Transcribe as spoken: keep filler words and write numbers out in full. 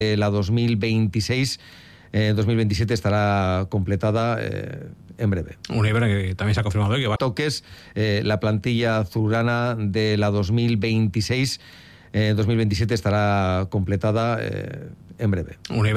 Eh, la dos mil veintiséis eh, dos mil veintisiete estará completada eh, en breve. Una Iberdrola que también se ha confirmado que va. Toques, eh, la plantilla azulgrana de la dos mil veintiséis dos mil veintisiete estará completada eh, en breve. Una